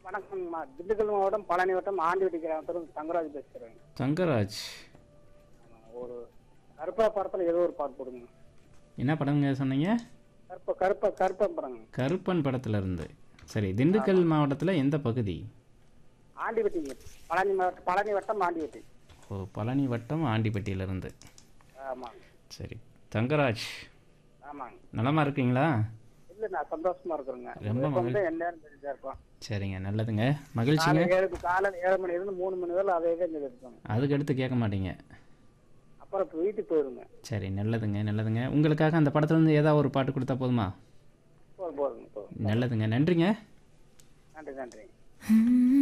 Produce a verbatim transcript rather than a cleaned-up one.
வணக்கம்மா. திண்டுக்கல் மாவட்டம் பழனி வட்டம் ஆண்டிவட்டி கிராமத்துல தங்கராஜ் பேசுறேன். தங்கராஜ். ஒரு கருப்பா படத்துல ஏதோ ஒரு பாட்டு போடுங்க. என்ன படங்க சொன்னீங்க? கருப்ப கருப்ப கருப்பன் படங்க. கருப்பன் படத்துல இருந்து. சரி, திண்டுக்கல் மாவட்டத்தில் எந்த பகுதி? ஆண்டிவட்டிங்க. பழனி மாவட்டம் பழனி வட்டம் ஆண்டிவட்டி. ஓ, பழனி வட்டம் ஆண்டிப்பட்டியிலிருந்து. ஆமாங்க. சரி, தங்கராஜ் ஆமாங்க. நலமா இருக்கீங்களா? இல்ல நான் சந்தோஷமா இருக்கிறேங்க. ரொம்ப மகிழ்ச்சி. எல்லாரும் தெரிஞ்சா இருப்போம். சரிங்க, நல்லதுங்க, மகிழ்ச்சிங்க. காலை ஏழு காலையில் ஏழு மணில இருந்து மூணு மணி வரை அதே தான் இருப்பாங்க. அதுக்கு அடுத்து கேட்க மாட்டீங்க. அப்புறம் இப்ப வீட்டுக்கு போயிருங்க. சரி, நல்லதுங்க நல்லதுங்க. உங்களுக்காக அந்த படத்துலேருந்து ஏதாவது ஒரு பாட்டு கொடுத்தா போதுமா? போதும் போதுங்க போதும். நல்லதுங்க, நன்றிங்க. நன்றி நன்றி.